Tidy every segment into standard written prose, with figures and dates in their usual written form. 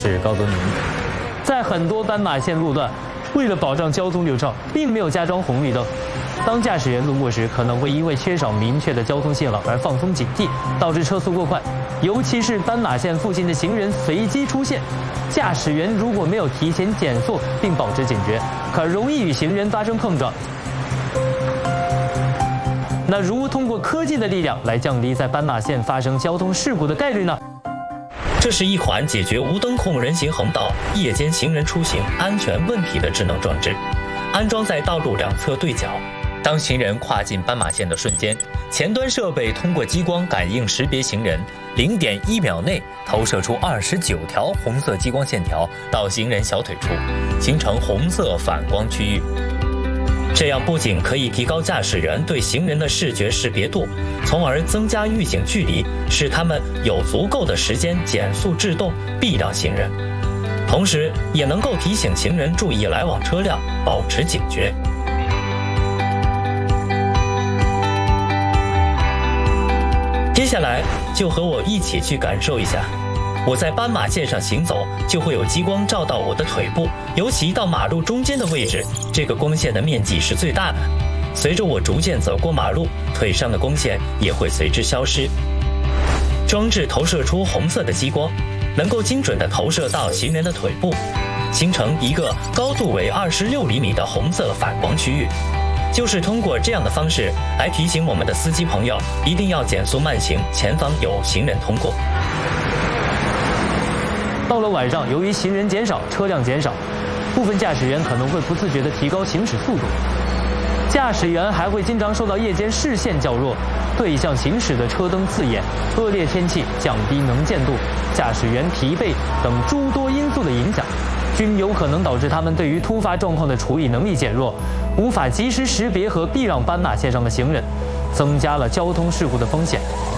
是告诉您，在很多斑马线路段，为了保障交通流畅，并没有加装红绿灯。当驾驶员路过时，可能会因为缺少明确的交通信号而放松警惕，导致车速过快。尤其是斑马线附近的行人随机出现，驾驶员如果没有提前减速并保持警觉，可容易与行人发生碰撞。那如何通过科技的力量来降低在斑马线发生交通事故的概率呢？ 这是一款解决无灯控人行横道夜间行人出行安全问题的智能装置，安装在道路两侧对角。当行人跨进斑马线的瞬间，前端设备通过激光感应识别行人，0.1秒内投射出29条红色激光线条到行人小腿处，形成红色反光区域。这样不仅可以提高驾驶员对行人的视觉识别度，从而增加预警距离，使他们有足够的时间减速制动，避让行人，同时也能够提醒行人注意来往车辆，保持警觉。接下来就和我一起去感受一下，我在斑马线上行走，就会有激光照到我的腿部，尤其到马路中间的位置，这个光线的面积是最大的。随着我逐渐走过马路，腿上的光线也会随之消失。装置投射出红色的激光，能够精准地投射到行人的腿部，形成一个高度为26厘米的红色反光区域。就是通过这样的方式来提醒我们的司机朋友，一定要减速慢行，前方有行人通过。 到了晚上，由于行人减少，车辆减少，部分驾驶员可能会不自觉地提高行驶速度。驾驶员还会经常受到夜间视线较弱、对向行驶的车灯刺眼、恶劣天气降低能见度、驾驶员疲惫等诸多因素的影响，均有可能导致他们对于突发状况的处理能力减弱，无法及时识别和避让斑马线上的行人，增加了交通事故的风险。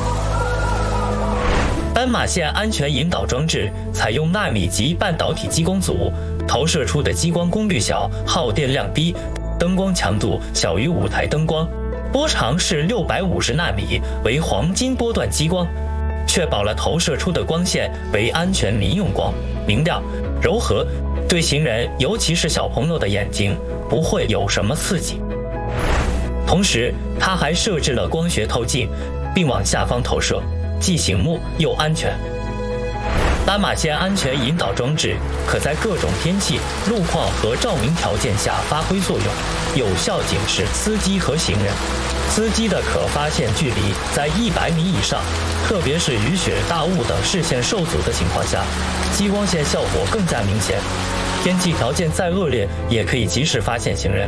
斑马线安全引导装置采用纳米级半导体激光组，投射出的激光功率小，耗电量低，灯光强度小于舞台灯光，波长是650纳米，为黄金波段激光，确保了投射出的光线为安全民用光，明亮、柔和，对行人尤其是小朋友的眼睛不会有什么刺激。同时，它还设置了光学透镜，并往下方投射，既醒目又安全。斑马线安全引导装置可在各种天气、路况和照明条件下发挥作用，有效警示司机和行人。司机的可发现距离在100米以上，特别是雨雪、大雾等视线受阻的情况下，激光线效果更加明显。天气条件再恶劣，也可以及时发现行人。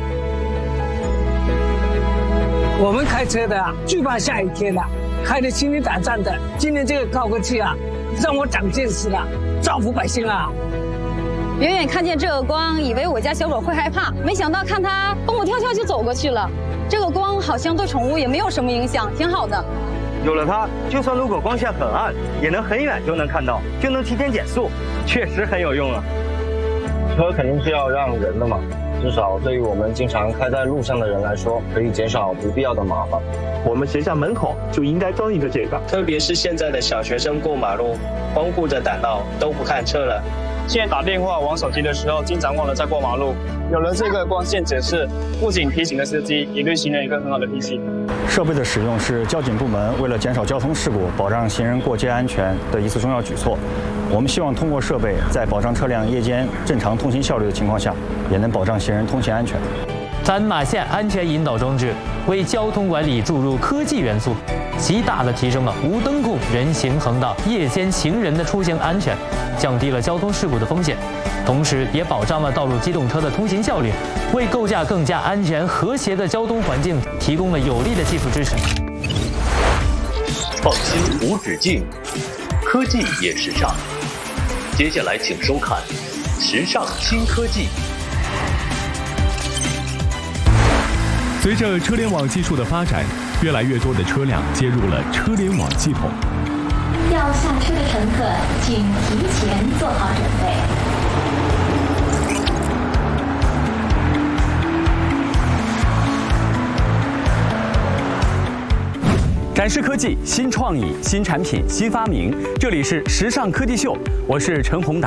我们开车的惧怕下雨天了，开得心惊胆战的。今年这个高科技让我长见识了，造福百姓啊！ 远远看见这个光，以为我家小狗会害怕，没想到看它蹦蹦跳跳就走过去了。这个光好像对宠物也没有什么影响，挺好的。 有了它，就算路口光线很暗，也能很远就能看到，就能提前减速，确实很有用啊。 车肯定是要让人的嘛，至少对于我们经常开在路上的人来说，可以减少不必要的麻烦。 我们学校门口就应该装一个这个， 特别是现在的小学生过马路，光顾着打闹，都不看车了。 现在打电话玩手机的时候，经常忘了在过马路。有了这个光线指示，不仅提醒了司机，也对行人一个很好的提醒。 设备的使用是交警部门为了减少交通事故、保障行人过街安全的一次重要举措。我们希望通过设备，在保障车辆夜间正常通行效率的情况下，也能保障行人通行安全。 斑马线安全引导装置为交通管理注入科技元素，极大地提升了无灯控人行横道夜间行人的出行安全，降低了交通事故的风险，同时也保障了道路机动车的通行效率，为构架更加安全和谐的交通环境提供了有力的技术支持。 创新无止境，科技也时尚。接下来请收看《时尚新科技》。 随着车联网技术的发展，越来越多的车辆接入了车联网系统。 要下车的乘客，请提前做好准备。 展示科技新创意、新产品、新发明。这里是时尚科技秀，我是陈宏达。